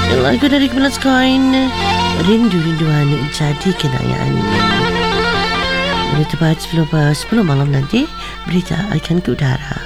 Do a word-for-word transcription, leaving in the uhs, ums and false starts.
Lagu dari Kebelas Koin, Rindu-rinduan jadi kenangan. Ini tepat sepuluh malam nanti, berita akan ke udara.